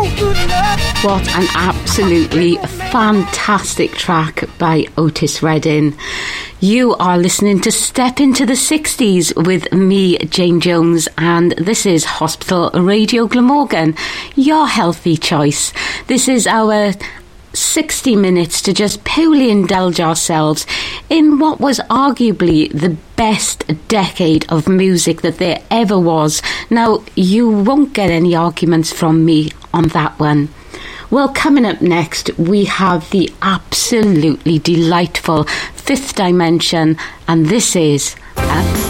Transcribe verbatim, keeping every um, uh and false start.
What an absolutely fantastic track by Otis Redding. You are listening to Step Into the sixties with me, Jane Jones, and this is Hospital Radio Glamorgan, your healthy choice. This is our sixty minutes to just purely indulge ourselves in what was arguably the best decade of music that there ever was. Now, you won't get any arguments from me on that one. Well, coming up next, we have the absolutely delightful Fifth Dimension, and this is a